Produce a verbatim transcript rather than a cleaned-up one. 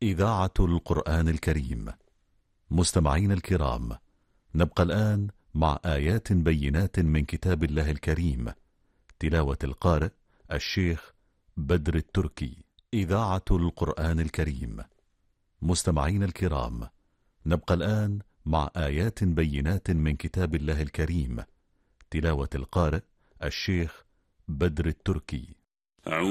إذاعة القرآن الكريم. مستمعين الكرام، نبقى الآن مع آيات بينات من كتاب الله الكريم، تلاوة القارئ الشيخ بدر التركي. إذاعة القرآن الكريم. مستمعين الكرام، نبقى الآن مع آيات بينات من كتاب الله الكريم، تلاوة القارئ الشيخ بدر التركي.